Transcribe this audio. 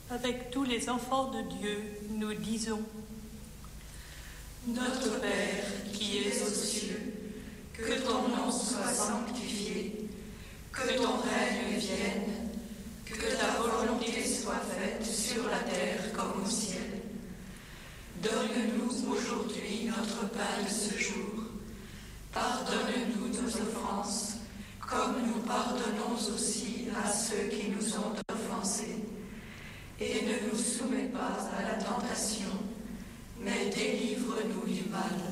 avec tous les enfants de Dieu, nous disons: Notre Père qui es aux cieux, que ton nom soit sanctifié, que ton règne vienne, que ta volonté soit faite sur la terre comme au ciel. Donne-nous aujourd'hui notre pain de ce jour. Pardonne-nous nos offenses, comme nous pardonnons aussi à ceux qui nous ont offensés. Et ne nous soumets pas à la tentation, mais délivre-nous du mal.